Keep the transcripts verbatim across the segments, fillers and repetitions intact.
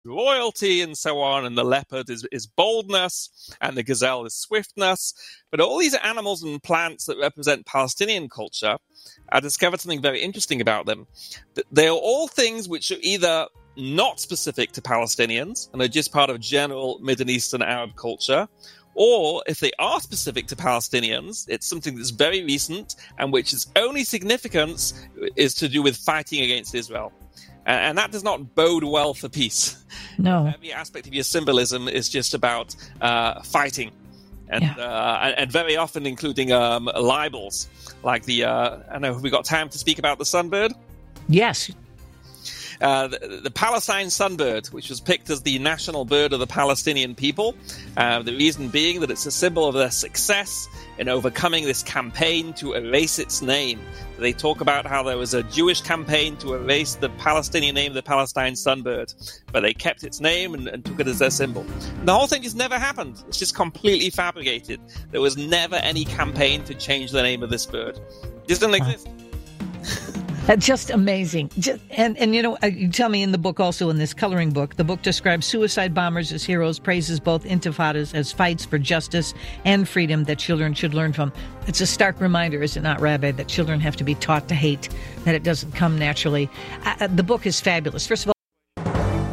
royalty and so on, and the leopard is, is boldness, and the gazelle is swiftness. But all these animals and plants that represent Palestinian culture, I discovered something very interesting about them. They are all things which are either not specific to Palestinians and are just part of general Middle Eastern Arab culture, or if they are specific to Palestinians, it's something that's very recent and which its only significance is to do with fighting against Israel. And that does not bode well for peace. No. Every aspect of your symbolism is just about uh, fighting. And, yeah. uh, and and very often including um, libels. Like the, uh, I don't know, have we got time to speak about the sunbird? Yes. Uh, the, the Palestine sunbird, which was picked as the national bird of the Palestinian people. Uh, the reason being that it's a symbol of their success in overcoming this campaign to erase its name. They talk about how there was a Jewish campaign to erase the Palestinian name, the Palestine sunbird, but they kept its name and, and took it as their symbol. And the whole thing just never happened. It's just completely fabricated. There was never any campaign to change the name of this bird. It just doesn't exist. That's just amazing. Just, and, and, you know, you tell me in the book also, in this coloring book, the book describes suicide bombers as heroes, praises both intifadas as fights for justice and freedom that children should learn from. It's a stark reminder, is it not, Rabbi, that children have to be taught to hate, that it doesn't come naturally. Uh, the book is fabulous. First of all,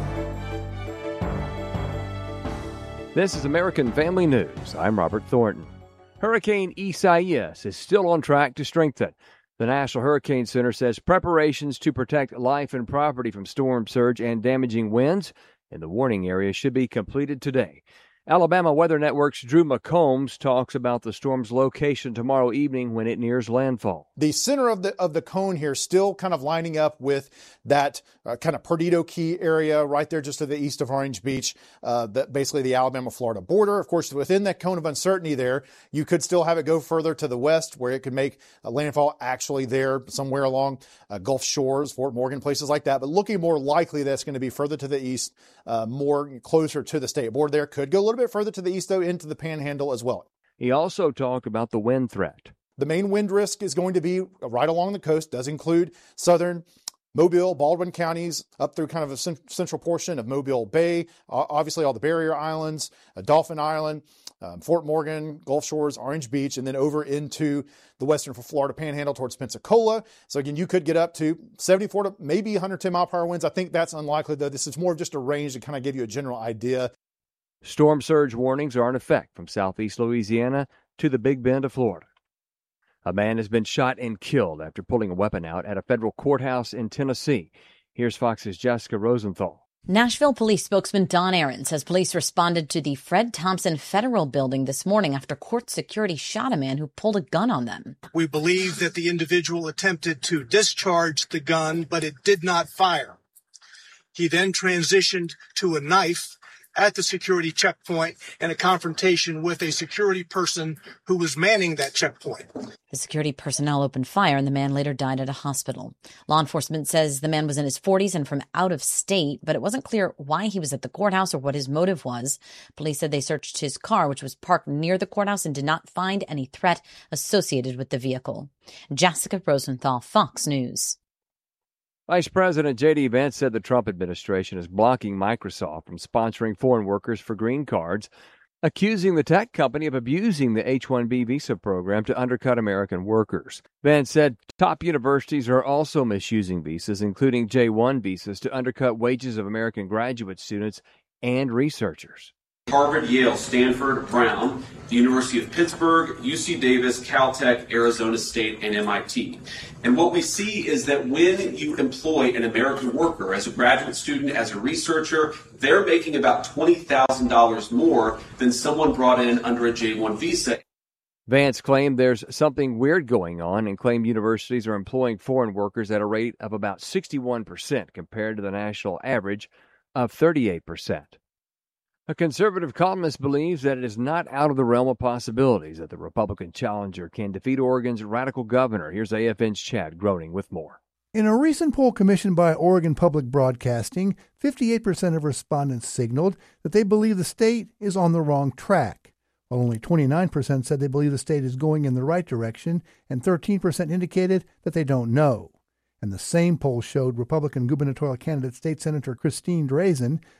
this is American Family News. I'm Robert Thornton. Hurricane Isaias is still on track to strengthen. The National Hurricane Center says preparations to protect life and property from storm surge and damaging winds in the warning area should be completed today. Alabama Weather Network's Drew McCombs talks about the storm's location tomorrow evening when it nears landfall. The center of the of the cone here still kind of lining up with that uh, kind of Perdido Key area right there just to the east of Orange Beach, uh, that basically the Alabama-Florida border. Of course, within that cone of uncertainty there, you could still have it go further to the west where it could make a landfall actually there somewhere along uh, Gulf Shores, Fort Morgan, places like that. But looking more likely that's going to be further to the east, uh, more closer to the state border there. Could go a little bit further to the east, though, into the Panhandle as well. He also talked about the wind threat. The main wind risk is going to be right along the coast, does include southern Mobile, Baldwin counties, up through kind of a central portion of Mobile Bay, obviously all the barrier islands, uh, Dolphin Island, um, Fort Morgan, Gulf Shores, Orange Beach, and then over into the western Florida Panhandle towards Pensacola. So again, you could get up to seventy-four to maybe one hundred ten mile per hour winds. I think that's unlikely, though. This is more of just a range to kind of give you a general idea. Storm surge warnings are in effect from southeast Louisiana to the Big Bend of Florida. A man has been shot and killed after pulling a weapon out at a federal courthouse in Tennessee. Here's Fox's Jessica Rosenthal. Nashville police spokesman Don Aaron says police responded to the Fred Thompson Federal Building this morning after court security shot a man who pulled a gun on them. We believe that the individual attempted to discharge the gun, but it did not fire. He then transitioned to a knife at the security checkpoint and a confrontation with a security person who was manning that checkpoint. The security personnel opened fire and the man later died at a hospital. Law enforcement says the man was in his forties and from out of state, but it wasn't clear why he was at the courthouse or what his motive was. Police said they searched his car, which was parked near the courthouse, and did not find any threat associated with the vehicle. Jessica Rosenthal, Fox News. Vice President J D. Vance said the Trump administration is blocking Microsoft from sponsoring foreign workers for green cards, accusing the tech company of abusing the H one B visa program to undercut American workers. Vance said top universities are also misusing visas, including J one visas, to undercut wages of American graduate students and researchers. Harvard, Yale, Stanford, Brown, the University of Pittsburgh, U C Davis, Caltech, Arizona State, and M I T. And what we see is that when you employ an American worker as a graduate student, as a researcher, they're making about twenty thousand dollars more than someone brought in under a J one visa. Vance claimed there's something weird going on and claimed universities are employing foreign workers at a rate of about sixty-one percent compared to the national average of thirty-eight percent. A conservative columnist believes that it is not out of the realm of possibilities that the Republican challenger can defeat Oregon's radical governor. Here's A F N's Chad Groening with more. In a recent poll commissioned by Oregon Public Broadcasting, fifty-eight percent of respondents signaled that they believe the state is on the wrong track, while only twenty-nine percent said they believe the state is going in the right direction, and thirteen percent indicated that they don't know. And the same poll showed Republican gubernatorial candidate State Senator Christine Drazen